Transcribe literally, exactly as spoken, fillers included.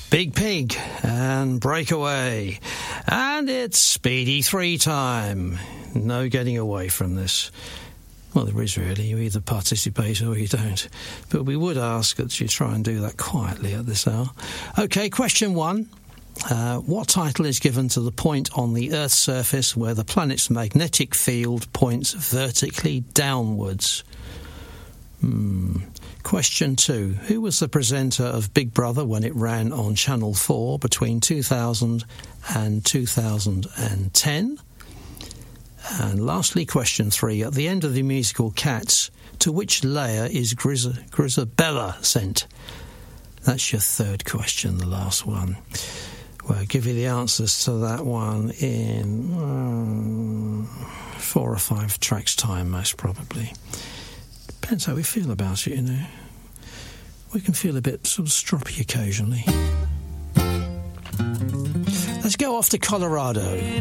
Big Pig and Breakaway. And it's Speedy Three time. No getting away from this. Well, there is really. You either participate or you don't. But we would ask that you try and do that quietly at this hour. OK, question one. Uh, what title is given to the point on the Earth's surface where the planet's magnetic field points vertically downwards? Hmm. Question two. Who was the presenter of Big Brother when it ran on Channel four between two thousand and two thousand ten? And lastly, question three. At the end of the musical Cats, to which layer is Grizz- Grizabella sent? That's your third question, the last one. Well, I'll give you the answers to that one in um, four or five tracks' time, most probably. Depends how we feel about it, you know. We can feel a bit sort of stroppy occasionally. Let's go off to Colorado.